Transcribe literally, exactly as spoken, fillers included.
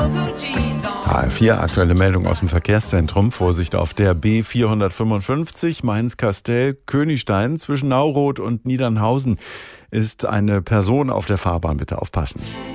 H R vier, aktuelle Meldung aus dem Verkehrszentrum. Vorsicht auf der B vierhundertfünfundfünfzig Mainz-Kastel-Königstein zwischen Nauroth und Niedernhausen ist eine Person auf der Fahrbahn. Bitte aufpassen.